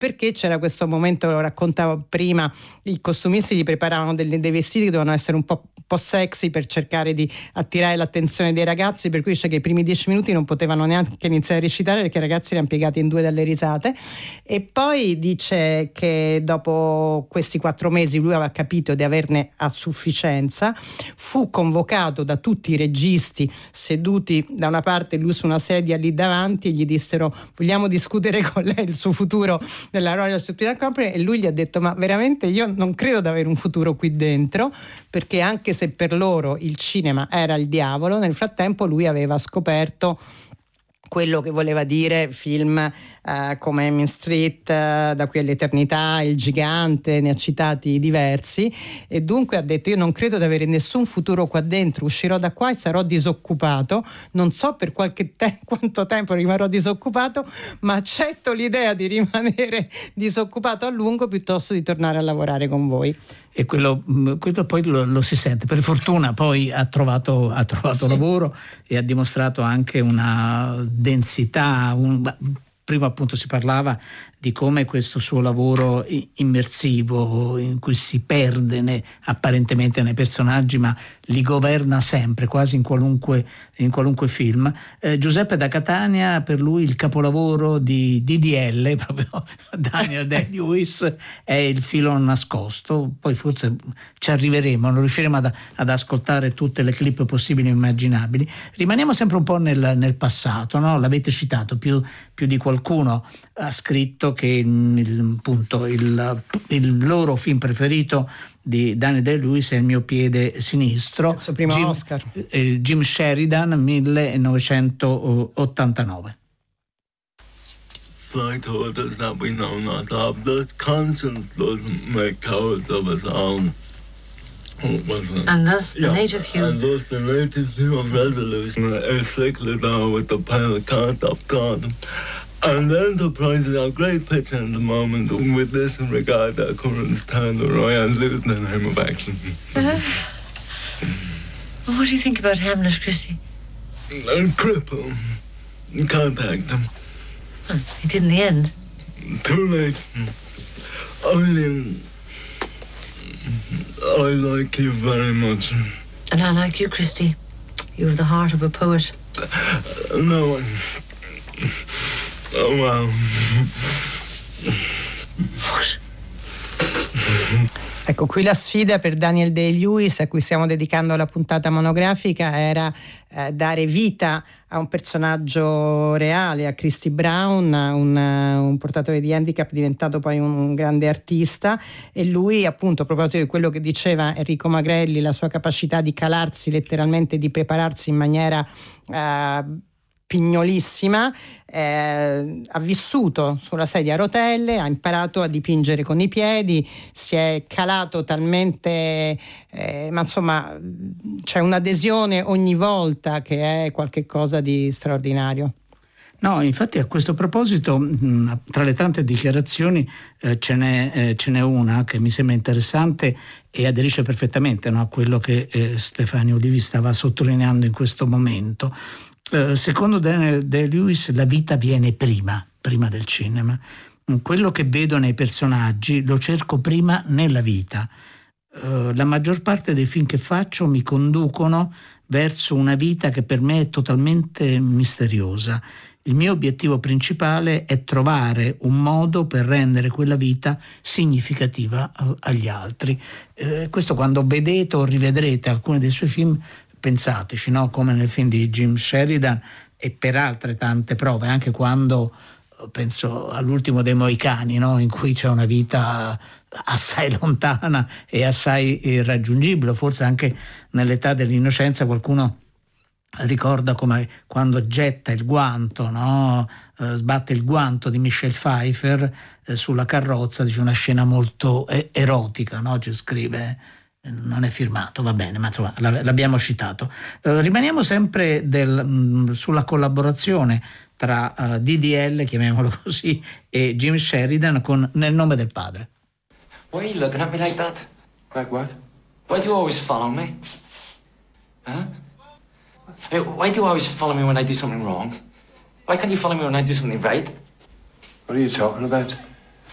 perché c'era questo momento, lo raccontavo prima, i costumisti gli preparavano dei vestiti che dovevano essere un po' sexy per cercare di attirare l'attenzione dei ragazzi, per cui dice che i primi 10 minuti non potevano neanche iniziare a recitare perché i ragazzi erano piegati in due dalle risate. E poi dice che dopo questi 4 mesi lui aveva capito di averne a sufficienza, fu convocato da tutti i registi seduti da una parte, lui su una sedia lì davanti, e gli dissero: vogliamo discutere con lei il suo futuro nella Royal Shakespeare Company, e lui gli ha detto: ma veramente io non credo di avere un futuro qui dentro, perché anche se per loro il cinema era il diavolo, nel frattempo lui aveva scoperto quello che voleva dire film come Mean Street, Da qui all'eternità, Il gigante, ne ha citati diversi, e dunque ha detto: io non credo di avere nessun futuro qua dentro, uscirò da qua e sarò disoccupato, non so per quanto tempo rimarrò disoccupato, ma accetto l'idea di rimanere disoccupato a lungo piuttosto di tornare a lavorare con voi. E quello poi lo si sente. Per fortuna poi ha trovato sì, lavoro, e ha dimostrato anche una densità. Prima appunto si parlava di come questo suo lavoro immersivo, in cui si perde apparentemente nei personaggi, ma li governa sempre, quasi in qualunque film. Giuseppe da Catania, per lui il capolavoro di DDL, proprio Daniel Day-Lewis, è Il filo nascosto. Poi forse ci arriveremo, non riusciremo ad ascoltare tutte le clip possibili e immaginabili. Rimaniamo sempre un po' nel passato, no? L'avete citato, più di qualcuno ha scritto che il loro film preferito di Daniel Day-Lewis è Il mio piede sinistro, il suo primo Oscar. Jim Sheridan, 1989. Flight orders that we know not of. Thus conscience doesn't make cowards of us all. And thus the native hue. And thus the native hue of resolution is sickly down with the pale cant of God. And enterprise is our great pitch at the moment. With this in regard, our currents turn the roy and lose the name of action. Well, what do you think about Hamlet, Christie? Cripple. Contact him. Well, he did in the end. Too late. Eileen, I like you very much. And I like you, Christie. You have the heart of a poet. No. Oh, wow. Ecco, qui la sfida per Daniel Day-Lewis, a cui stiamo dedicando la puntata monografica, era dare vita a un personaggio reale, a Christy Brown, un portatore di handicap diventato poi un grande artista. E lui, appunto, a proposito di quello che diceva Enrico Magrelli, la sua capacità di calarsi letteralmente, di prepararsi in maniera pignolissima, ha vissuto sulla sedia a rotelle, ha imparato a dipingere con i piedi, si è calato talmente, ma insomma c'è un'adesione ogni volta che è qualche cosa di straordinario. No, infatti a questo proposito, tra le tante dichiarazioni ce n'è una che mi sembra interessante e aderisce perfettamente, no, a quello che Stefania Olivi stava sottolineando in questo momento. Secondo Daniel Day-Lewis la vita viene prima del cinema. Quello che vedo nei personaggi lo cerco prima nella vita. La maggior parte dei film che faccio mi conducono verso una vita che per me è totalmente misteriosa. Il mio obiettivo principale è trovare un modo per rendere quella vita significativa agli altri. Questo, quando vedete o rivedrete alcuni dei suoi film, pensateci, no? Come nel film di Jim Sheridan, e per altre tante prove, anche quando penso all'ultimo dei Moicani, no? In cui c'è una vita assai lontana e assai irraggiungibile. Forse anche nell'età dell'innocenza qualcuno ricorda come quando getta il guanto, no? Sbatte il guanto di Michelle Pfeiffer sulla carrozza, dice una scena molto erotica, no? Ci scrive, non è firmato, va bene, ma insomma l'abbiamo citato. Rimaniamo sempre sulla collaborazione tra DDL, chiamiamolo così, e Jim Sheridan con Nel nome del padre. Why are you looking at me like that? Like what? Why do you always follow me? Huh? Why do you always follow me when I do something wrong? Why can't you follow me when I do something right? What are you talking about?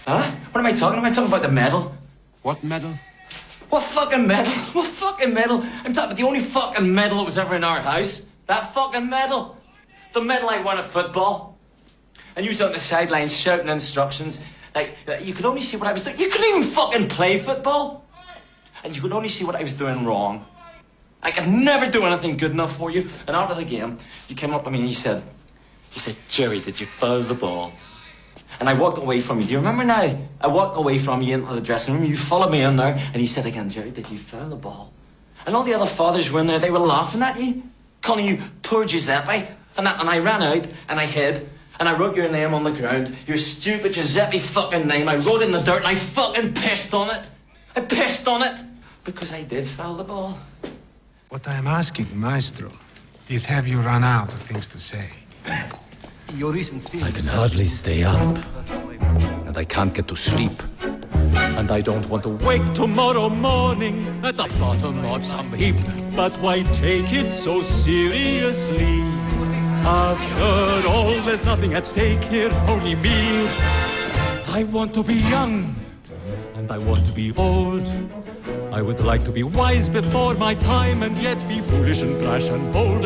Huh? What am I talking about? I'm talking about the medal. What medal? What fucking medal? What fucking medal? I'm talking about the only fucking medal that was ever in our house. That fucking medal. The medal I won at football. And you was on the sidelines shouting instructions. Like, you could only see what I was doing. You couldn't even fucking play football. And you could only see what I was doing wrong. I could never do anything good enough for you. And after the game, you came up to me and you said, Jerry, did you foul the ball? And I walked away from you. Do you remember now? I walked away from you into the dressing room. You followed me in there. And you said again, Jerry, did you foul the ball? And all the other fathers were in there. They were laughing at you, calling you poor Giuseppe. And I ran out and I hid. And I wrote your name on the ground. Your stupid Giuseppe fucking name. I wrote it in the dirt and I fucking pissed on it. I pissed on it. Because I did foul the ball. What I am asking, Maestro, is have you run out of things to say? Your recent I can hardly stay up, and I can't get to sleep. And I don't want to wake tomorrow morning at the bottom of some heap. But why take it so seriously? After all, there's nothing at stake here, only me. I want to be young, and I want to be old. I would like to be wise before my time, and yet be foolish and brash and bold.